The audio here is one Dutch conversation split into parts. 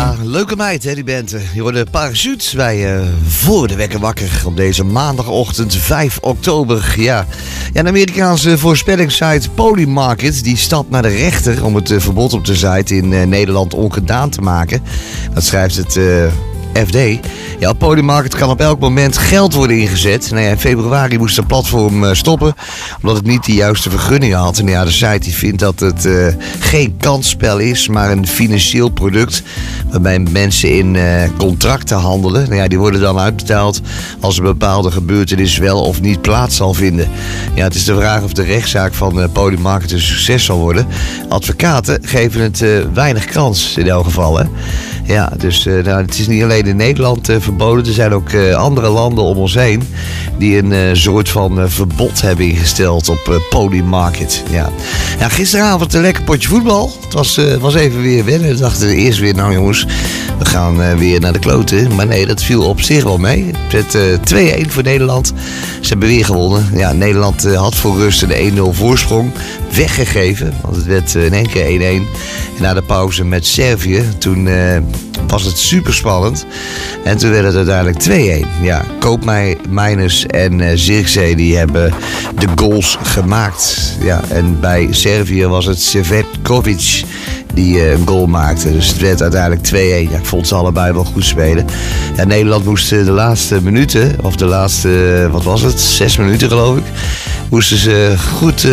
Ja, leuke meid hè, die band. Je hoorde de Parachute bij Voor de Wekker Wakker op deze maandagochtend 5 oktober. Ja, een Amerikaanse voorspellingssite Polymarket die stapt naar de rechter om het verbod op de site in Nederland ongedaan te maken. Dat schrijft het FD. Ja, op Polymarket kan op elk moment geld worden ingezet. Nou ja, in februari moest het platform stoppen omdat het niet de juiste vergunningen had. En ja, de site die vindt dat het geen kansspel is, maar een financieel product waarbij mensen in contracten handelen. Nou ja, die worden dan uitbetaald als een bepaalde gebeurtenis wel of niet plaats zal vinden. Ja, het is de vraag of de rechtszaak van Polymarket een succes zal worden. Advocaten geven het weinig kans in elk geval, hè. Ja, dus het is niet alleen in Nederland verboden. Er zijn ook andere landen om ons heen die een soort van verbod hebben ingesteld op Polymarket. Ja. Ja, gisteravond een lekker potje voetbal. Het was even weer wennen. We dachten eerst weer, nou jongens, we gaan weer naar de kloten. Maar nee, dat viel op zich wel mee. Het werd 2-1 voor Nederland. Ze hebben weer gewonnen. Ja, Nederland had voor rust een 1-0 voorsprong weggegeven. Want het werd in één keer 1-1. En na de pauze met Servië, toen was het super spannend. En toen werd het uiteindelijk 2-1. Ja, Koopmeiners en Zirkzee die hebben de goals gemaakt. Ja, en bij Servië was het Svetkovic die een goal maakte. Dus het werd uiteindelijk 2-1. Ja, ik vond ze allebei wel goed spelen. Ja, Nederland moest de laatste minuten, of de laatste, 6 minuten geloof ik, moesten ze goed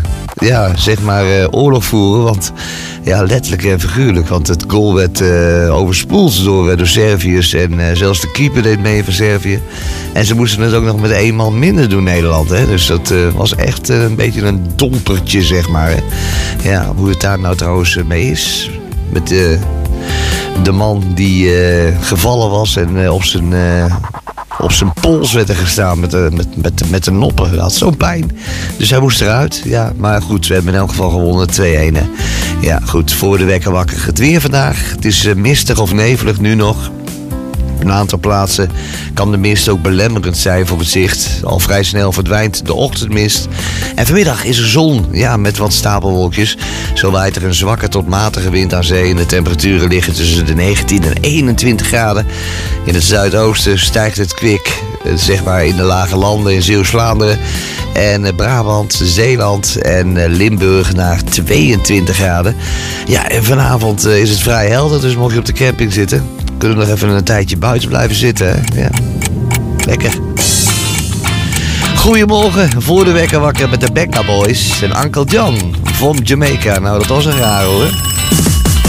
oorlog voeren. Want ja, letterlijk en figuurlijk. Want het goal werd overspoeld door Serviërs. En zelfs de keeper deed mee van Servië. En ze moesten het ook nog met 1 man minder doen, Nederland. Hè? Dus dat was echt een beetje een dompertje, zeg maar. Hè? Ja, hoe het daar nou trouwens mee is. Met de man die gevallen was en op zijn pols werd er gestaan met de noppen. Hij had zo'n pijn. Dus hij moest eruit. Ja, maar goed, we hebben in elk geval gewonnen. 2-1. Ja, goed. Voor de wekker wakker. Het weer vandaag. Het is mistig of nevelig nu nog. Op een aantal plaatsen kan de mist ook belemmerend zijn voor het zicht. Al vrij snel verdwijnt de ochtendmist. En vanmiddag is er zon, ja, met wat stapelwolkjes. Zo waait er een zwakke tot matige wind aan zee. En de temperaturen liggen tussen de 19 en 21 graden. In het zuidoosten stijgt het kwik, zeg maar in de lage landen in Zeeuws-Vlaanderen. En Brabant, Zeeland en Limburg naar 22 graden. Ja, en vanavond is het vrij helder, dus mocht je op de camping zitten, kunnen we nog even een tijdje buiten blijven zitten. Hè? Ja, lekker. Goedemorgen, voor de wekker wakker met de Becca Boys en Uncle John van Jamaica. Nou, dat was een raar hoor.